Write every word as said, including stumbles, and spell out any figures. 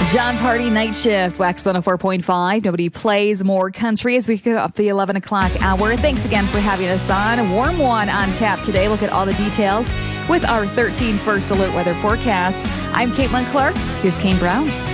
John Party Night Shift, Wax one oh four point five. Nobody plays more country as we go up the eleven o'clock hour. Thanks again for having us on. A warm one on tap today. Look at all the details with our thirteen First Alert weather forecast. I'm Caitlin Clark. Here's Kane Brown.